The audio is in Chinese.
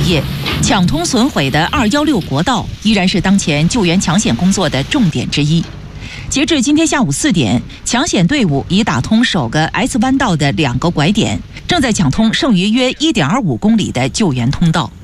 夜，抢通损毁的216国道依然是当前救援抢险工作的重点之一。截至今天下午4点，抢险队伍已打通首个 S 弯道的2个拐点，正在抢通剩余约1.25公里的救援通道。